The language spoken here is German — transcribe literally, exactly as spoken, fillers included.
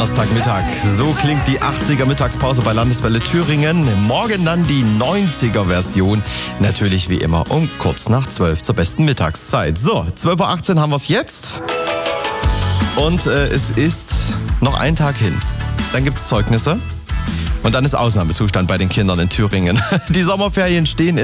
Donnerstagmittag. So klingt die achtziger Mittagspause bei Landeswelle Thüringen. Morgen dann die neunziger Version. Natürlich wie immer um kurz nach zwölf zur besten Mittagszeit. So, zwölf Uhr achtzehn haben wir es jetzt. Und äh, es ist noch ein Tag hin. Dann gibt es Zeugnisse. Und dann ist Ausnahmezustand bei den Kindern in Thüringen. Die Sommerferien stehen in